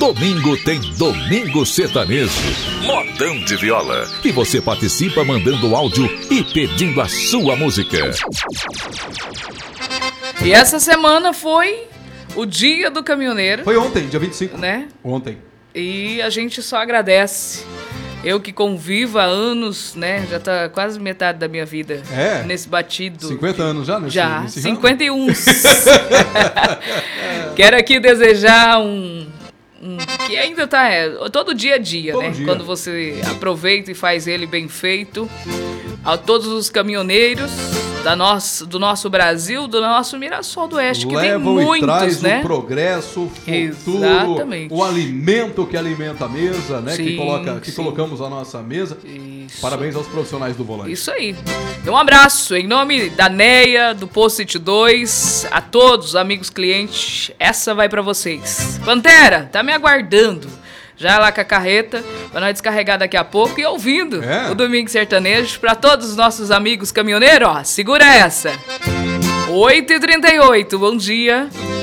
Domingo tem Domingo Sertanejo, modão de viola. E você participa mandando áudio e pedindo a sua música. E essa semana foi o Dia do Caminhoneiro. Foi ontem, dia 25. Né? Ontem. E a gente só agradece. Eu que convivo há anos, né? Já tá quase metade da minha vida nesse batido. 50 anos já, né? Já, 51. Quero aqui desejar que ainda tá todo dia a dia, todo, né? Dia. Quando você aproveita e faz ele bem feito. A todos os caminhoneiros do nosso Brasil, do nosso Mirassol do Oeste, que vem muitos, traz, né? O progresso, o futuro, exatamente. O alimento que alimenta a mesa, né? Sim, que colocamos à nossa mesa. Isso. Parabéns aos profissionais do volante. Isso aí. Um abraço em nome da Neia, do Post-it 2, a todos os amigos clientes. Essa vai pra vocês. Pantera, tá me aguardando. Já lá com a carreta, pra nós descarregar daqui a pouco e ouvindo o Domingo Sertanejo. Pra todos os nossos amigos caminhoneiros, ó, segura essa. 8h38, bom dia.